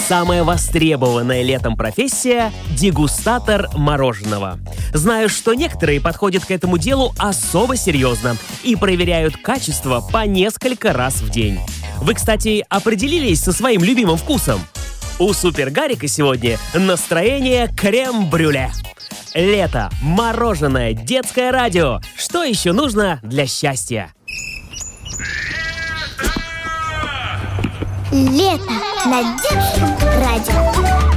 Самая востребованная летом профессия – дегустатор мороженого. Знаю, что некоторые подходят к этому делу особо серьезно и проверяют качество по несколько раз в день. Вы, кстати, определились со своим любимым вкусом? У Супер Гарика сегодня настроение крем-брюле. Лето, мороженое, детское радио. Что еще нужно для счастья? Лето на детском радио.